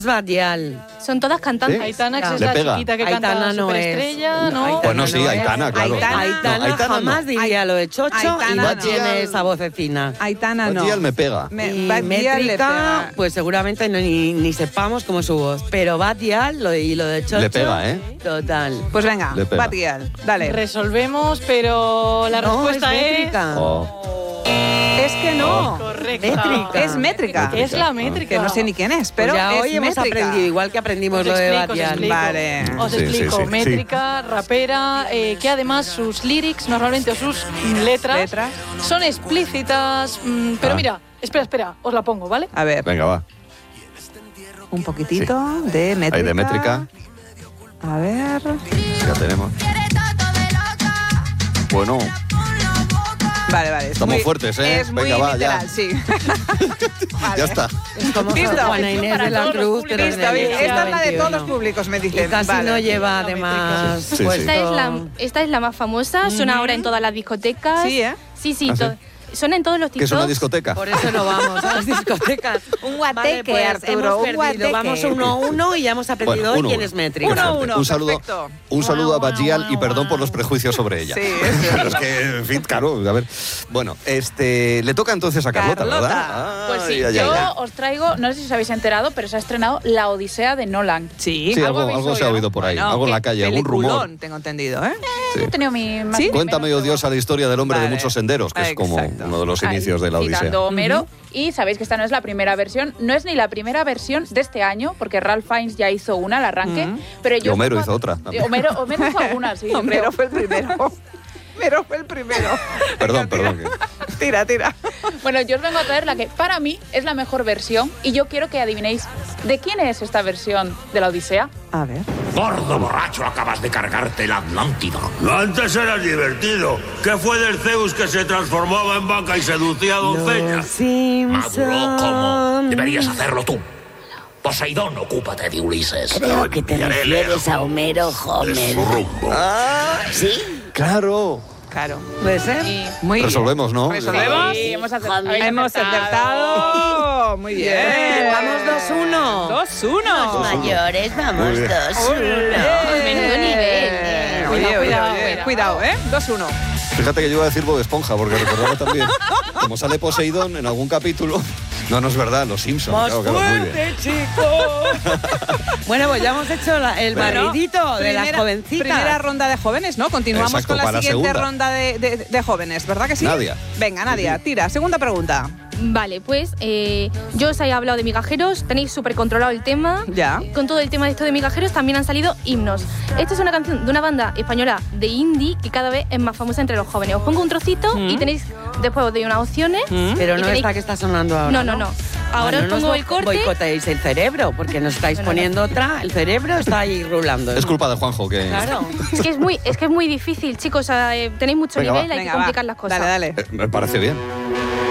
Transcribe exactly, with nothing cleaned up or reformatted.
Batial. Son todas cantantes. ¿Sí? Aitana, que Le es la pega. chiquita que Aitana canta no Superestrella, es. ¿no? Aitana Bueno, sí, no es. Aitana, claro. Aitana, No, Aitana Aitana jamás no. diría lo de chocho Aitana y no no. tiene esa vocecina. Aitana no. Batial me pega. Me, Y Batial le métrica, pega. pues seguramente no, ni, ni sepamos cómo es su voz. Pero Batial lo de, y lo de chocho. Le pega, ¿eh? Total. Pues venga, Le pega. Batial, dale. Resolvemos, pero la No, respuesta es es... métrica. Oh. Es que no. Correcta. Métrica. Es métrica. Es la métrica. Que no sé ni quién es, pero Pues ya es hoy hemos métrica. aprendido, igual que aprendimos Os lo de explico, os Batial. explico. Vale. Os Sí, sí, explico. sí, Métrica, rapera, eh, que además sus lyrics normalmente o sus letras, Letras. son explícitas. mm, pero Ah. mira, espera, espera, os la pongo, ¿vale? A ver, Venga, va. un poquitito de métrica. Hay de métrica. A ver. Ya tenemos. Bueno, Vale, vale. es Estamos muy- fuertes, ¿eh? Es muy Venga, va, ya. literal, sí. Vale. ya está. Es como Listo. Juana Inés de la Para todos los Cruz, pero en Listo, el bien. siglo Esta es la de todos los veintiuno. públicos, me Y dicen. casi Vale. no lleva además Sí, sí. puesto... Esta es, la, esta es la más famosa, suena ahora en todas las discotecas. Sí, ¿eh? Sí, sí, ¿Ah, sí? to- suena en todos los ¿Qué es una TikToks. Pues discoteca? Por eso no vamos a las discotecas. Un Vale, guateque, pues Arturo, hemos un perdido. guateque. Vamos uno a uno y ya hemos aprendido Bueno, hoy uno, quién uno. es métrica. Uno a uno. Un saludo, perfecto. un saludo a Guau, Batial guau, y perdón guau. por los prejuicios sobre ella. Sí, es Pero es que, en fin, claro, a ver. Bueno, este, le toca entonces a Carlota, Carlota. ¿verdad? Pues sí, Ay, ay, yo ay. os traigo, no sé si os habéis enterado, pero se ha estrenado La Odisea de Nolan. Sí. Sí, algo, ¿Algo algo habéis se ha oído? oído por ahí, Bueno, algo en la qué calle, algún rumor. peliculón, tengo entendido, ¿eh? Sí. He tenido mi más ¿Sí? y Cuéntame, menos, odiosa, la historia del hombre Vale. de muchos senderos, que es como Exacto. uno de los Ahí, inicios de la Odisea. citando a Homero. Y sabéis que esta no es la primera versión, no es ni la primera versión de este año, porque Ralph Fiennes ya hizo una al arranque. Ujú. Pero Y yo Homero os hizo pongo- otra y también. Homero, Homero hizo alguna, sí, yo Homero creo. fue el primero. Homero fue el primero. Perdón, Venga, perdón. Tira, tira. Bueno, yo os vengo a traer la que para mí es la mejor versión y yo quiero que adivinéis de quién es esta versión de la Odisea. A ver. Gordo borracho, acabas de cargarte la Atlántida. Antes era divertido. ¿Qué fue del Zeus que se transformaba en vaca y seducía a Los doncellas? Maduro, ¿cómo? Simpson. Deberías hacerlo tú. Poseidón, ocúpate de Ulises. Creo que te Pillaré refieres lejos a Homero de Homer. su rumbo. ¿Sí? Claro. Claro. ¿Puede ser? Y Muy bien. Resolvemos, ¿no? ¿Resolvemos? Sí, hemos acer- Joder. habéis Hemos acertado. acertado. Muy bien. Vamos dos uno. dos uno. Mayores, vamos, Muy bien. dos, uno. Menudo nivel. Oye, Cuidado, oye, cuidado, oye, cuidado. cuidado, ¿eh? dos uno. Fíjate que yo iba a decir Bob Esponja, porque recordaba también, como sale Poseidón en algún capítulo. No, no es verdad, los Simpsons. Más Claro, claro, muy bien. fuerte, chicos. Bueno, pues ya hemos hecho la- el Bueno, barridito de las primera- jovencitas. Primera ronda de jóvenes, ¿no? Continuamos Exacto, con la para la siguiente segunda. ronda de, de- de jóvenes, ¿verdad que sí? Nadia. Venga, Nadia, tira. Segunda pregunta. Vale, pues eh, yo os he hablado de migajeros, tenéis súper controlado el tema. Ya. Con todo el tema de esto de migajeros también han salido himnos. Esta es una canción de una banda española de indie que cada vez es más famosa entre los jóvenes. Os pongo un trocito y tenéis, después os doy unas opciones. Pero y no tenéis- esta que está sonando ahora. No, no, no. Ahora Ah, os no nos pongo el corte. boicoteéis el cerebro, porque nos estáis No, no, no. poniendo otra. El cerebro está ahí rulando. Es culpa de Juanjo que... Claro. Es que es muy, es que es muy difícil, chicos. O sea, eh, tenéis mucho Venga, nivel, va. hay Venga, que va. complicar las cosas. Dale, dale. Eh, me parece bien.